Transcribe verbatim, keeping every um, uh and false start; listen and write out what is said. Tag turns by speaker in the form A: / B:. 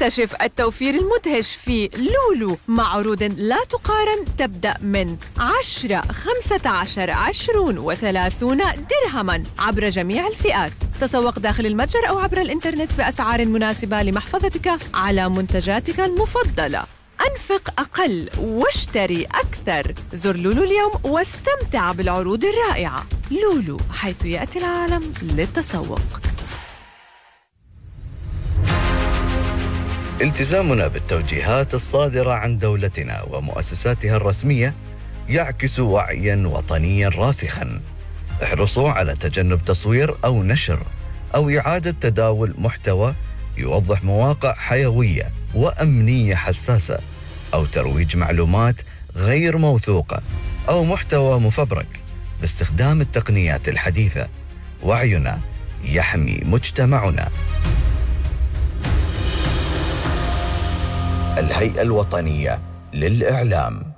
A: اكتشف التوفير المدهش في لولو مع عروض لا تقارن تبدأ من عشرة، خمسة عشر، عشرون وثلاثون درهما عبر جميع الفئات. تسوق داخل المتجر أو عبر الإنترنت بأسعار مناسبة لمحفظتك على منتجاتك المفضلة. أنفق أقل واشتري أكثر. زر لولو اليوم واستمتع بالعروض الرائعة. لولو، حيث يأتي العالم للتسوق.
B: التزامنا بالتوجيهات الصادرة عن دولتنا ومؤسساتها الرسمية يعكس وعياً وطنياً راسخاً. احرصوا على تجنب تصوير أو نشر أو إعادة تداول محتوى يوضح مواقع حيوية وأمنية حساسة، أو ترويج معلومات غير موثوقة أو محتوى مفبرك باستخدام التقنيات الحديثة. وعينا يحمي مجتمعنا. الهيئة الوطنية للإعلام.